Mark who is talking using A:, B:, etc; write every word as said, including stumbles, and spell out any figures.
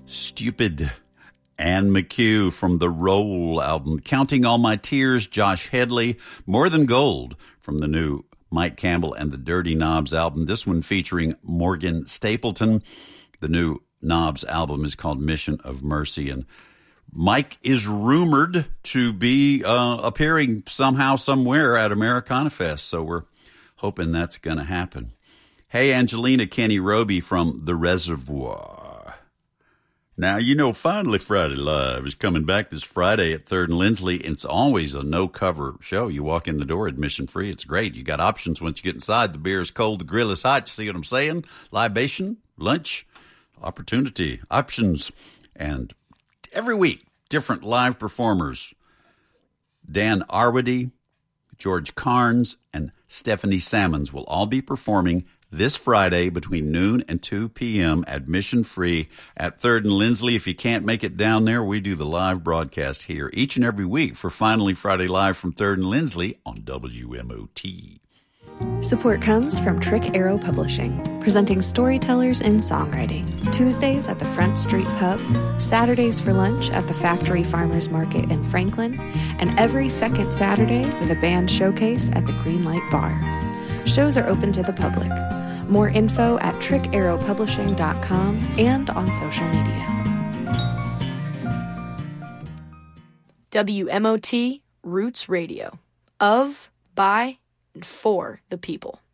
A: Stupid. Anne McHugh from the Roll album. Counting All My Tears, Josh Headley. More Than Gold from the new Mike Campbell and the Dirty Knobs album. This one featuring Morgan Stapleton. The new Knobs album is called Mission of Mercy. And Mike is rumored to be uh, appearing somehow, somewhere at Americana Fest. So we're hoping that's going to happen. Hey, Angelina Kenny Roby from The Reservoir. Now, you know, Finally Friday Live is coming back this Friday at third and Lindsley. And it's always a no-cover show. You walk in the door, admission free. It's great. You got options once you get inside. The beer is cold, the grill is hot. You see what I'm saying? Libation, lunch, opportunity, options. And every week, different live performers. Dan Arwady, George Carnes, and Stephanie Sammons will all be performing this Friday between noon and two p.m. admission free at third and Lindsley. If you can't make it down there, we do the live broadcast here each and every week for Finally Friday Live from third and Lindsley on W M O T.
B: Support comes from Trick Arrow Publishing, presenting storytellers in songwriting. Tuesdays at the Front Street Pub, Saturdays for lunch at the Factory Farmers Market in Franklin, and every second Saturday with a band showcase at the Greenlight Bar. Shows are open to the public. More info at trick arrow publishing dot com and on social media.
C: W M O T Roots Radio. Of, by, and for the people.